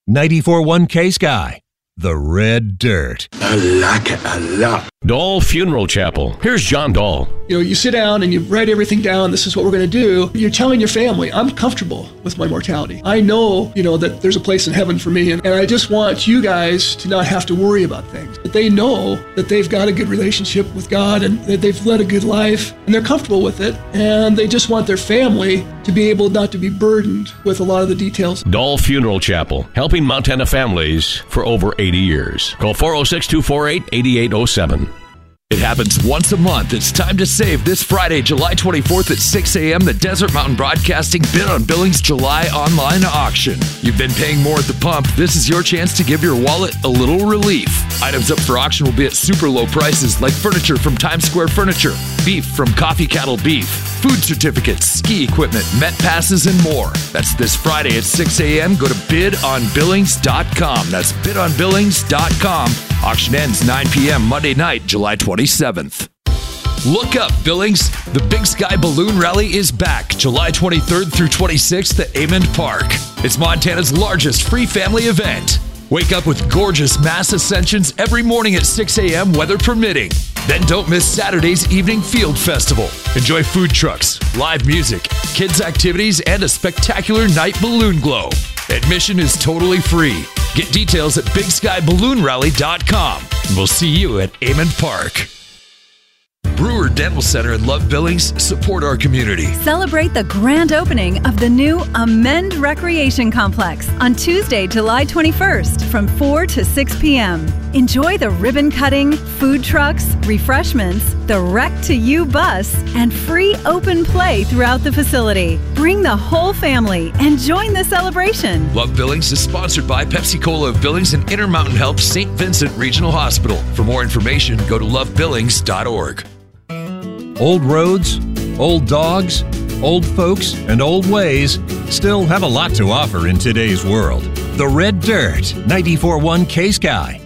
94.1 K-Sky, the Red Dirt. I like it a lot. Dahl Funeral Chapel. Here's John Dahl. You sit down and you write everything down. This is what we're going to do. You're telling your family, I'm comfortable with my mortality. I know, that there's a place in heaven for me. And I just want you guys to not have to worry about things. That they know that they've got a good relationship with God and that they've led a good life and they're comfortable with it. And they just want their family to be able not to be burdened with a lot of the details. Dahl Funeral Chapel, helping Montana families for over 80 years. Call 406-248-8807. It happens once a month. It's time to save. This Friday, July 24th at 6 a.m., the Desert Mountain Broadcasting Bid on Billings July online auction. You've been paying more at the pump. This is your chance to give your wallet a little relief. Items up for auction will be at super low prices, like furniture from Times Square Furniture, beef from Coffee Cattle Beef, food certificates, ski equipment, Met passes, and more. That's this Friday at 6 a.m. Go to bidonbillings.com. That's bidonbillings.com. Auction ends 9 p.m. Monday night, July 27th. Look up, Billings. The Big Sky Balloon Rally is back July 23rd through 26th at Amond Park. It's Montana's largest free family event. Wake up with gorgeous mass ascensions every morning at 6 a.m., weather permitting. Then don't miss Saturday's Evening Field Festival. Enjoy food trucks, live music, kids' activities, and a spectacular night balloon glow. Admission is totally free. Get details at bigskyballoonrally.com. And we'll see you at Amond Park. Brewer Dental Center in Love Billings support our community. Celebrate the grand opening of the new Amend Recreation Complex on Tuesday, July 21st from 4 to 6 p.m. Enjoy the ribbon cutting, food trucks, refreshments, the Rec to You bus, and free open play throughout the facility. Bring the whole family and join the celebration. Love Billings is sponsored by Pepsi-Cola of Billings and Intermountain Health St. Vincent Regional Hospital. For more information, go to lovebillings.org. Old roads, old dogs, old folks, and old ways still have a lot to offer in today's world. The Red Dirt, 94.1 K-Sky.